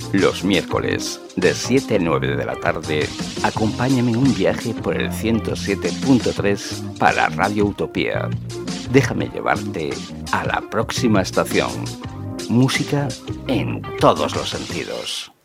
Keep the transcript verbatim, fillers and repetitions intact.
Los miércoles, de siete a nueve de la tarde, acompáñame en un viaje por el ciento siete punto tres para Radio Utopía. Déjame llevarte a la próxima estación. Música en todos los sentidos.